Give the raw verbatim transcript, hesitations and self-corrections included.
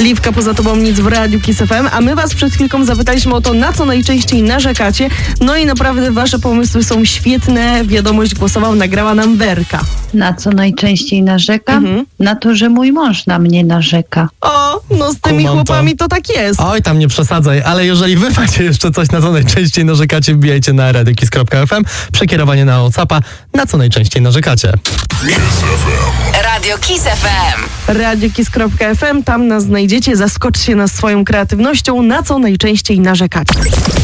Liwka, poza tobą nic w Radiu Kiss F M, a my was przed chwilką zapytaliśmy o to, na co najczęściej narzekacie. No i naprawdę wasze pomysły są świetne. Wiadomość głosową nagrała nam Werka. Na co najczęściej narzekam? Mhm. Na to, że mój mąż na mnie narzeka. O, no z tymi Kumam to. chłopami to tak jest. Oj, tam nie przesadzaj, ale jeżeli wy macie jeszcze coś, na co najczęściej narzekacie, wbijajcie na radiokis kropka f m, przekierowanie na WhatsAppa, na co najczęściej narzekacie. Radio Kiss F M. radiokis kropka f m, tam nas znajdziecie. Zaskoczcie nas swoją kreatywnością, na co najczęściej narzekacie.